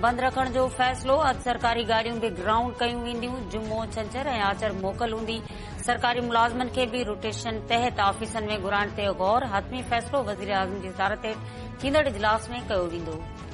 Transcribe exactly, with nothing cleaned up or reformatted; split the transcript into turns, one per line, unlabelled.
बंद रखण जो फ़ैसिलो। अॼु सरकारी गाड़ियूं बि ग्राउंड कयूं वेंदियूं। जुमो, छंछर ऐं आचर मोकल हूंदी। सरकारी मुलाज़िमनि खे बि रोटेशन तहत ऑफिसनि में घुराइण ते गौर। हतमी फ़ैसिलो वज़ीर आज़म जी सदारत हेठि थींदड़ इजलास में कयो वेंदो।